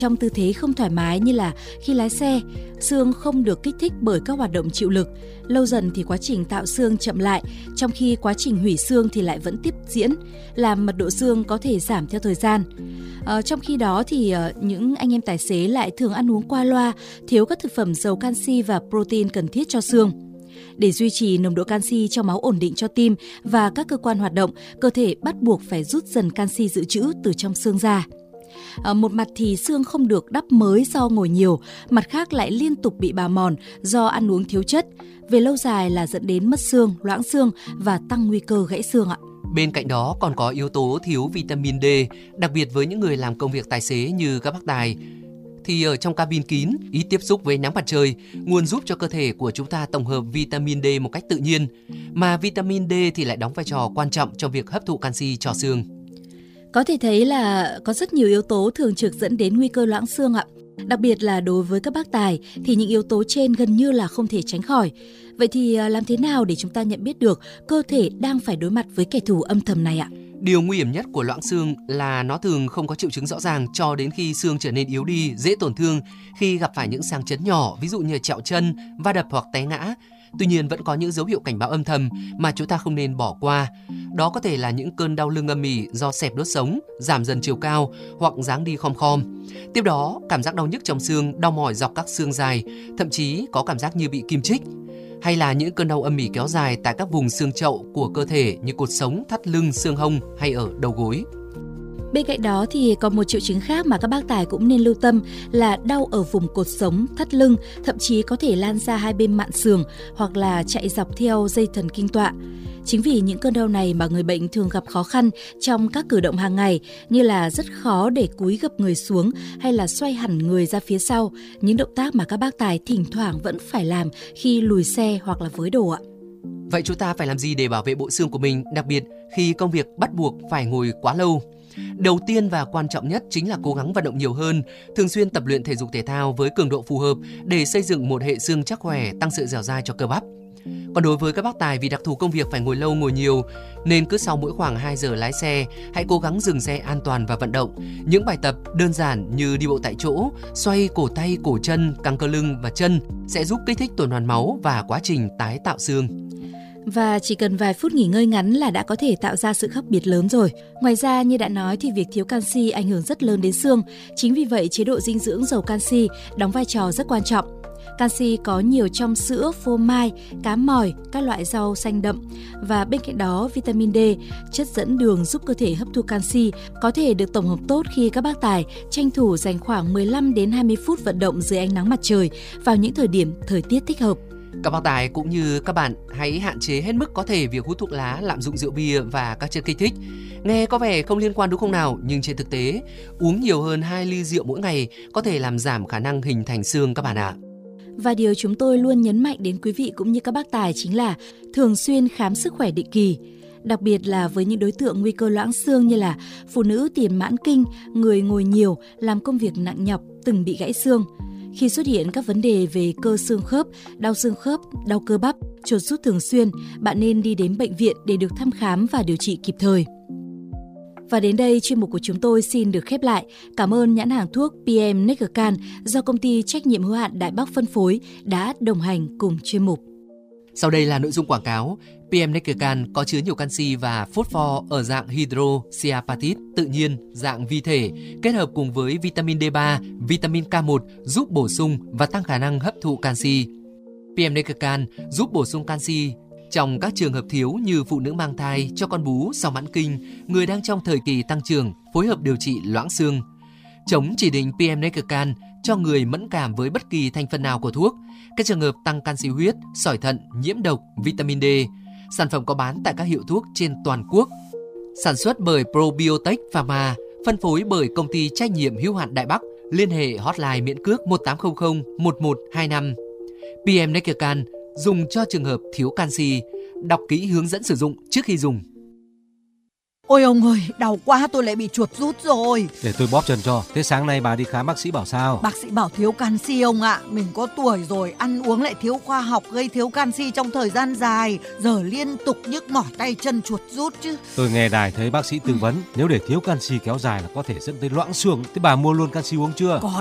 trong tư thế không thoải mái như là khi lái xe, xương không được kích thích bởi các hoạt động chịu lực. Lâu dần thì quá trình tạo xương chậm lại, trong khi quá trình hủy xương thì lại vẫn tiếp diễn, làm mật độ xương có thể giảm theo thời gian. Trong khi đó thì những anh em tài xế lại thường ăn uống qua loa, thiếu các thực phẩm giàu canxi và protein cần thiết cho xương. Để duy trì nồng độ canxi trong máu ổn định cho tim và các cơ quan hoạt động, cơ thể bắt buộc phải rút dần canxi dự trữ từ trong xương ra. Một mặt thì xương không được đắp mới do ngồi nhiều, mặt khác lại liên tục bị bào mòn do ăn uống thiếu chất. Về lâu dài là dẫn đến mất xương, loãng xương và tăng nguy cơ gãy xương ạ. Bên cạnh đó còn có yếu tố thiếu vitamin D, đặc biệt với những người làm công việc tài xế như các bác tài. Thì ở trong cabin kín, ít tiếp xúc với nắng mặt trời, nguồn giúp cho cơ thể của chúng ta tổng hợp vitamin D một cách tự nhiên. Mà vitamin D thì lại đóng vai trò quan trọng trong việc hấp thụ canxi cho xương. Có thể thấy là có rất nhiều yếu tố thường trực dẫn đến nguy cơ loãng xương ạ. Đặc biệt là đối với các bác tài thì những yếu tố trên gần như là không thể tránh khỏi. Vậy thì làm thế nào để chúng ta nhận biết được cơ thể đang phải đối mặt với kẻ thù âm thầm này ạ? Điều nguy hiểm nhất của loãng xương là nó thường không có triệu chứng rõ ràng cho đến khi xương trở nên yếu đi, dễ tổn thương khi gặp phải những sang chấn nhỏ, ví dụ như trẹo chân, va đập hoặc té ngã. Tuy nhiên vẫn có những dấu hiệu cảnh báo âm thầm mà chúng ta không nên bỏ qua. Đó có thể là những cơn đau lưng âm ỉ do xẹp đốt sống, giảm dần chiều cao hoặc dáng đi khom khom. Tiếp đó, cảm giác đau nhức trong xương, đau mỏi dọc các xương dài, thậm chí có cảm giác như bị kim chích. Hay là những cơn đau âm ỉ kéo dài tại các vùng xương chậu của cơ thể như cột sống, thắt lưng, xương hông hay ở đầu gối. Bên cạnh đó thì còn một triệu chứng khác mà các bác tài cũng nên lưu tâm là đau ở vùng cột sống, thắt lưng, thậm chí có thể lan ra hai bên mạn xương hoặc là chạy dọc theo dây thần kinh tọa. Chính vì những cơn đau này mà người bệnh thường gặp khó khăn trong các cử động hàng ngày, như là rất khó để cúi gập người xuống hay là xoay hẳn người ra phía sau, những động tác mà các bác tài thỉnh thoảng vẫn phải làm khi lùi xe hoặc là với đồ ạ. Vậy chúng ta phải làm gì để bảo vệ bộ xương của mình, đặc biệt khi công việc bắt buộc phải ngồi quá lâu? Đầu tiên và quan trọng nhất chính là cố gắng vận động nhiều hơn, thường xuyên tập luyện thể dục thể thao với cường độ phù hợp để xây dựng một hệ xương chắc khỏe, tăng sự dẻo dai cho cơ bắp. Còn đối với các bác tài vì đặc thù công việc phải ngồi lâu ngồi nhiều nên cứ sau mỗi khoảng 2 giờ lái xe, hãy cố gắng dừng xe an toàn và vận động. Những bài tập đơn giản như đi bộ tại chỗ, xoay cổ tay, cổ chân, căng cơ lưng và chân sẽ giúp kích thích tuần hoàn máu và quá trình tái tạo xương. Và chỉ cần vài phút nghỉ ngơi ngắn là đã có thể tạo ra sự khác biệt lớn rồi. Ngoài ra, như đã nói thì việc thiếu canxi ảnh hưởng rất lớn đến xương. Chính vì vậy, chế độ dinh dưỡng giàu canxi đóng vai trò rất quan trọng. Canxi có nhiều trong sữa, phô mai, cá mòi, các loại rau xanh đậm. Và bên cạnh đó, vitamin D, chất dẫn đường giúp cơ thể hấp thu canxi, có thể được tổng hợp tốt khi các bác tài tranh thủ dành khoảng 15 đến 20 phút vận động dưới ánh nắng mặt trời vào những thời điểm thời tiết thích hợp. Các bác tài cũng như các bạn hãy hạn chế hết mức có thể việc hút thuốc lá, lạm dụng rượu bia và các chất kích thích. Nghe có vẻ không liên quan đúng không nào? Nhưng trên thực tế, uống nhiều hơn 2 ly rượu mỗi ngày có thể làm giảm khả năng hình thành xương các bạn ạ. Và điều chúng tôi luôn nhấn mạnh đến quý vị cũng như các bác tài chính là thường xuyên khám sức khỏe định kỳ. Đặc biệt là với những đối tượng nguy cơ loãng xương như là phụ nữ tiền mãn kinh, người ngồi nhiều, làm công việc nặng nhọc, từng bị gãy xương. Khi xuất hiện các vấn đề về cơ xương khớp, đau cơ bắp, chuột rút thường xuyên, bạn nên đi đến bệnh viện để được thăm khám và điều trị kịp thời. Và đến đây, chuyên mục của chúng tôi xin được khép lại. Cảm ơn nhãn hàng thuốc PM Neckercan do công ty trách nhiệm hữu hạn Đại Bắc phân phối đã đồng hành cùng chuyên mục. Sau đây là nội dung quảng cáo. PM Neckercan có chứa nhiều canxi và phosphor ở dạng hydroxyapatite tự nhiên, dạng vi thể, kết hợp cùng với vitamin D3, vitamin K1 giúp bổ sung và tăng khả năng hấp thụ canxi. PM Neckercan giúp bổ sung canxi trong các trường hợp thiếu như phụ nữ mang thai, cho con bú sau mãn kinh, người đang trong thời kỳ tăng trưởng, phối hợp điều trị loãng xương. Chống chỉ định PM Neckercan cho người mẫn cảm với bất kỳ thành phần nào của thuốc, các trường hợp tăng canxi huyết, sỏi thận, nhiễm độc, vitamin D. Sản phẩm có bán tại các hiệu thuốc trên toàn quốc. Sản xuất bởi Probiotech Pharma, phân phối bởi công ty trách nhiệm hữu hạn Đại Bắc. Liên hệ hotline miễn cước 1800 1125. PM Neckercan dùng cho trường hợp thiếu canxi. Đọc kỹ hướng dẫn sử dụng trước khi dùng. Ôi ông ơi, đau quá, tôi lại bị chuột rút rồi. Để tôi bóp chân cho. Thế sáng nay bà đi khám bác sĩ bảo sao? Bác sĩ bảo thiếu canxi ông ạ. Mình có tuổi rồi, ăn uống lại thiếu khoa học, gây thiếu canxi trong thời gian dài. Giờ liên tục nhức mỏi tay chân chuột rút chứ. Tôi nghe đài thấy bác sĩ tư vấn nếu để thiếu canxi kéo dài là có thể dẫn tới loãng xương. Thế bà mua luôn canxi uống chưa? Có